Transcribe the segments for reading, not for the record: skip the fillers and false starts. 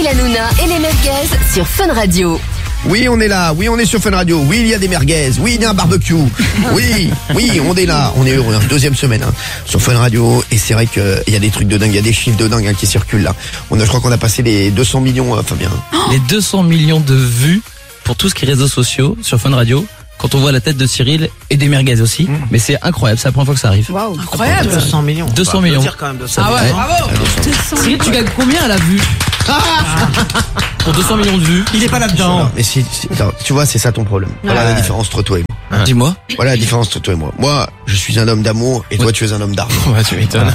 Hanouna et les merguez sur Fun Radio. Oui, on est là. Oui, on est sur Fun Radio. Oui, il y a des merguez. Oui, il y a un barbecue. Oui, on est là. On est heureux. Deuxième semaine sur Fun Radio. Et c'est vrai qu'il y a des trucs de dingue. Il y a des chiffres de dingue qui circulent là. Je crois qu'on a passé les 200 millions, Fabien. Les 200 millions de vues pour tout ce qui est réseaux sociaux sur Fun Radio. Quand on voit la tête de Cyril et des merguez aussi. Mais c'est incroyable. C'est la première fois que ça arrive. Waouh, incroyable. 200 millions. 200 millions. Dire quand même 200 Ah ouais, millions. bravo. Cyril, tu gagnes combien à la vue? Pour 200 millions de vues. Il est pas là-dedans. Non, mais non, tu vois, c'est ça ton problème. Voilà la différence entre toi et moi. Dis-moi. Voilà la différence entre toi et moi. Moi, je suis un homme d'amour et toi, tu es un homme d'argent. Ouais, tu m'étonnes.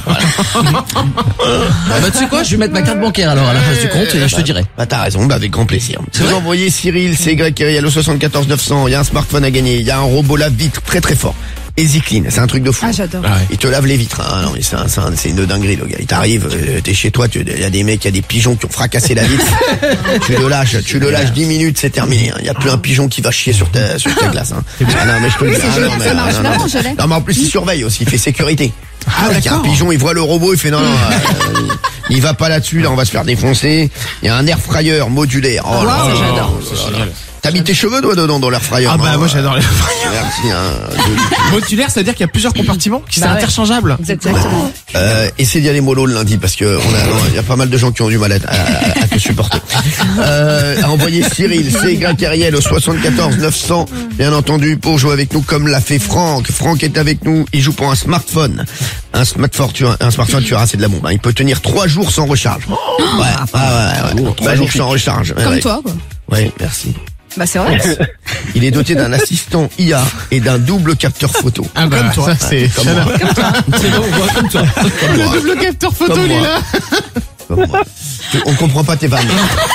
Tu sais quoi? Je vais mettre ma carte bancaire alors à la place du compte et je te dirai. Bah t'as raison, avec grand plaisir. Vous envoyez Cyril, c'est YRL au 74 900, il y a un smartphone à gagner, il y a un robot lave-vitre très très fort. Easy Clean, c'est un truc de fou. Ah, j'adore. Il te lave les vitres. Non mais c'est une dinguerie le gars. Il t'arrive, t'es chez toi, il y a des mecs, il y a des pigeons qui ont fracassé la vitre. tu le lâches 10 minutes, c'est terminé. Il y a plus un pigeon qui va chier sur ta glace. Ah non mais je te le dis. Ça marche vraiment, je l'ai. Non mais en plus il surveille aussi, il fait sécurité. Il y a un pigeon, il voit le robot, il fait non, il va pas là-dessus, là on va se faire défoncer. Il y a un air fryer modulaire. Oh, là, j'adore. T'as mis tes cheveux toi dedans dans l'air fryer? Ah bah moi j'adore les fryer. Merci. Modulaire, c'est-à-dire qu'il y a plusiurs compartiments qui sont interchangeables. Exactement. Essaie d'y aller mollo le lundi parce que il y a pas mal de gens qui ont du mal à te supporter. Envoyez Cyril, c'est YRL au 74 900, bien entendu, pour jouer avec nous comme l'a fait Franck. Franck est avec nous, il joue pour un smartphone. Un smartphone, tu verras, c'est de la bombe. Il peut tenir 3 jours sans recharge. Ouais. 3 jours sans recharge. Comme toi, quoi. Ouais, merci. Bah, c'est vrai. Il est doté d'un assistant IA et d'un double capteur photo. Ah bah, comme toi, ça c'est comme moi. C'est bon, on voit comme toi. Comme moi. double capteur photo, Comme lui moi. là. Comme moi. On comprend pas tes vannes.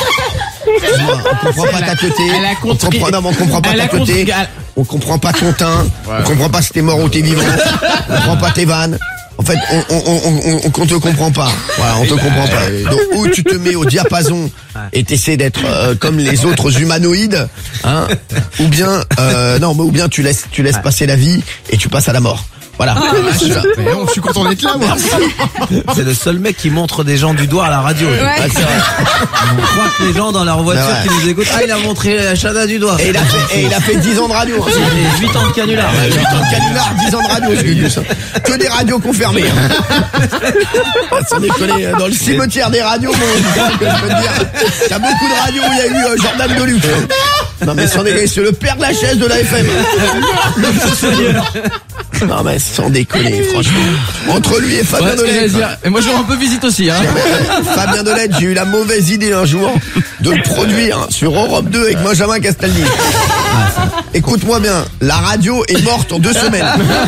On comprend pas ta teuté. Elle a compris. On comprend pas ta teuté. On comprend pas ton teint. On comprend pas si t'es mort ou t'es vivant. On comprend pas tes vannes. En fait, on te comprend pas. Voilà, on te comprend pas. Donc, ou tu te mets au diapason et t'essaies d'être comme les autres humanoïdes, ou bien tu laisses passer la vie et tu passes à la mort. Voilà. Je suis content d'être là, moi. C'est le seul mec qui montre des gens du doigt à la radio. Ouais. C'est vrai. On croit que les gens dans leur voiture Ouais. qui nous écoutent, il a montré Chana du doigt. Et il a fait 10 ans de radio. C'est 8 ans de canular. 8 ans de canular, 10 ans de radio, ce Gugus. Que des radios confirmées. Sans déconner, dans le cimetière des radios, je peux te dire, il y a beaucoup de radios où il y a eu Jordan Deluxe. Non mais sans déconner, c'est le père de la chaise de la FM. Non mais sans déconner, franchement. Entre lui et Fabien Delette. Et moi je rends un peu visite aussi. Fabien Delette, j'ai eu la mauvaise idée un jour de le produire sur Europe 2 avec Benjamin Castaldi. Écoute-moi bien, la radio est morte en 2 semaines.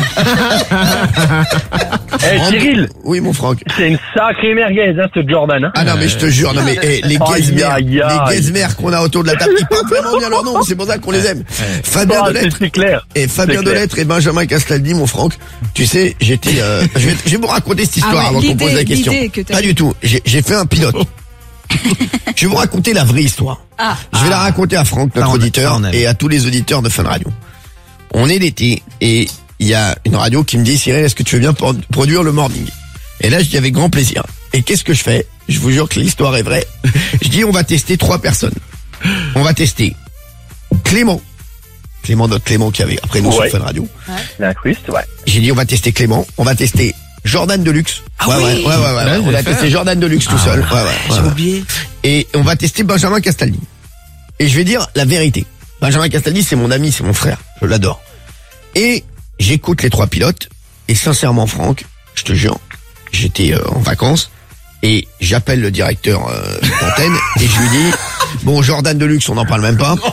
Cyril, Oui mon Franck. c'est une sacrée merguez, ce Jordan. Ah non mais je te jure, non mais les Guesmer qu'on a autour de la table, ils portent vraiment bien leur nom, c'est pour ça qu'on les aime. Fabien Delettre C'est clair. et Fabien C'est clair. Delettre et Benjamin Castaldi, mon Franck. Tu sais, j'étais je vais vous raconter cette histoire Ah ouais, avant qu'on pose la question. l'idée que t'as Pas du tout, j'ai fait un pilote. Je vais vous raconter la vraie histoire. Je vais la raconter à Franck, notre auditeur, et à tous les auditeurs de Fun Radio. On est l'été et il y a une radio qui me dit, Cyril, est-ce que tu veux bien produire le morning? Et là, je dis avec grand plaisir. Et qu'est-ce que je fais? Je vous jure que l'histoire est vraie. Je dis, on va tester 3 personnes. On va tester Clément, notre Clément qui avait après nous sur Fun Radio. L'incruste, ouais. J'ai dit, on va tester Clément. On va tester Jordan Deluxe. Ouais. On va tester Jordan Deluxe tout seul. J'ai oublié. Et on va tester Benjamin Castaldi. Et je vais dire la vérité. Benjamin Castaldi, c'est mon ami, c'est mon frère. Je l'adore. Et j'écoute les 3 pilotes. Et sincèrement, Franck, je te jure, j'étais en vacances. Et j'appelle le directeur d'antenne. Et je lui dis, bon, Jordan Deluxe, on n'en parle même pas.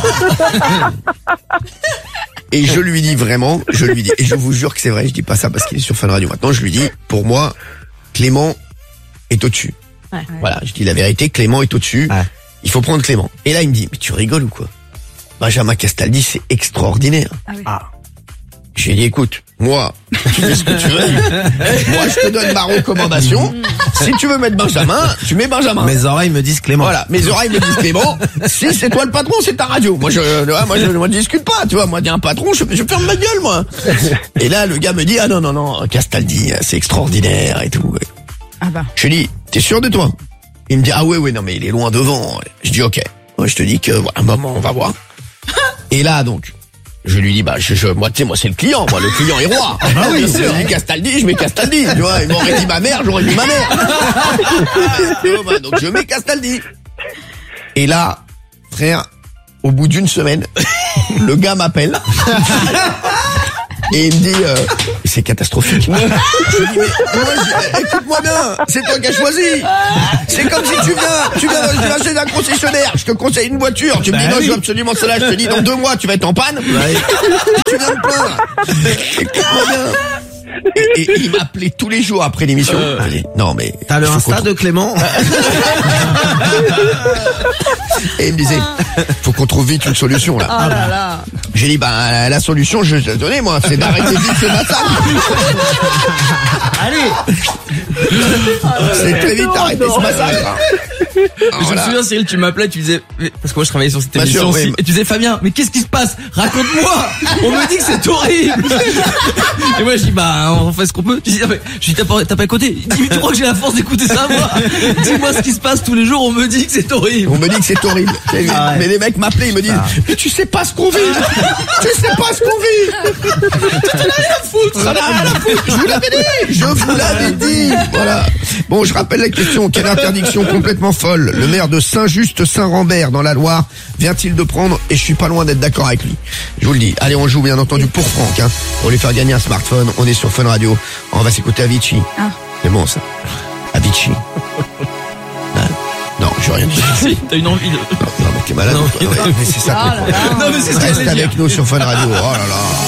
Et je lui dis vraiment, et je vous jure que c'est vrai, je dis pas ça parce qu'il est sur Fun Radio maintenant, je lui dis, pour moi, Clément est au-dessus. Ouais. Voilà, je dis la vérité, Clément est au-dessus. Ouais. Il faut prendre Clément. Et là, il me dit, mais tu rigoles ou quoi? Benjamin Castaldi, c'est extraordinaire. Ah oui. Je lui ai dit, écoute, moi, tu fais ce que tu veux. Moi, je te donne ma recommandation. Si tu veux mettre Benjamin, tu mets Benjamin. Mes oreilles me disent Clément. Voilà, mes oreilles me disent Clément. Si c'est toi le patron, c'est ta radio. Moi, je discute pas, tu vois. Moi, dis un patron, je ferme ma gueule, moi. Et là, le gars me dit, ah non, Castaldi, c'est extraordinaire et tout. Ah bah. Je lui dis, t'es sûr de toi? Il me dit, ah ouais, non, mais il est loin devant. Je dis, ok. Moi, je te dis que, voilà, un moment, on va voir. Et là, donc, je lui dis, bah, moi, tu sais, moi, c'est le client, le client est roi. Ah oui, bien sûr. Je dis Castaldi, je mets Castaldi, tu vois. Il m'aurait dit ma mère, j'aurais dit ma mère. Donc, je mets Castaldi. Et là, frère, au bout d'une semaine, le gars m'appelle. Et il me dit, c'est catastrophique. Je lui dis, mais écoute-moi bien, c'est toi qui as choisi. C'est comme si tu viens chez un concessionnaire, je te conseille une voiture, tu me dis non, je veux absolument celle-là, je te dis dans 2 mois tu vas être en panne. Tu viens me plaindre. Écoute-moi bien. Et il m'appelait tous les jours après l'émission. Non mais t'as le Insta de Clément. Et il me disait, faut qu'on trouve vite une solution là. Oh là là. J'ai dit, bah la solution, je te donner moi, c'est d'arrêter vite ce massacre. Allez. C'est très vite d'arrêter ce massacre. Je me souviens, Cyril, tu m'appelais, tu disais, parce que moi je travaillais sur cette émission aussi, et tu disais, Fabien, mais qu'est-ce qui se passe? Raconte-moi! On me dit que c'est horrible! Et moi je dis, bah, on fait ce qu'on peut. Je dis, t'as pas écouté? Il dit, mais tu crois que j'ai la force d'écouter ça, moi? Dis-moi ce qui se passe tous les jours, on me dit que c'est horrible. On me dit que c'est horrible. Mais les mecs m'appelaient, ils me disent, mais tu sais pas ce qu'on vit! Tu sais pas ce qu'on vit! Tu n'as rien à foutre! Ça n'a rien à foutre! Je vous l'avais dit! Je vous l'avais dit! Voilà. Bon, je rappelle la question. Quelle interdiction complètement folle le maire de Saint-Just-Saint-Rambert dans la Loire vient-il de prendre? Et je suis pas loin d'être d'accord avec lui. Je vous le dis. Allez, on joue bien entendu pour Franck, hein. Pour lui faire gagner un smartphone. On est sur Fun Radio. On va s'écouter Avicii. Ah. C'est bon, ça. Avicii. Non, je veux rien dire. Si, t'as une envie de... Non, mais t'es malade. Non, ou quoi? Ouais, mais c'est ça. Oh là là. Non, mais c'est ce que Reste j'allais dire. avec nous sur Fun Radio. Oh là là.